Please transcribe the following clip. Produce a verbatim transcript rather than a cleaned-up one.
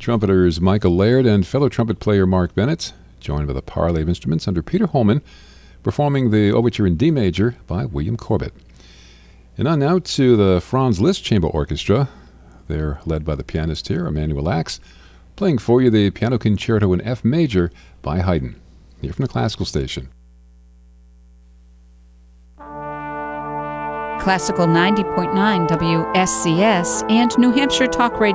Trumpeters Michael Laird and fellow trumpet player Mark Bennett, joined by the parley of instruments under Peter Holman, performing the Overture in D major by William Corbett. And on now to the Franz Liszt Chamber Orchestra. They're led by the pianist here, Emanuel Ax, playing for you the Piano Concerto in F major by Haydn, here from the Classical Station. Classical ninety point nine W S C S and New Hampshire Talk Radio.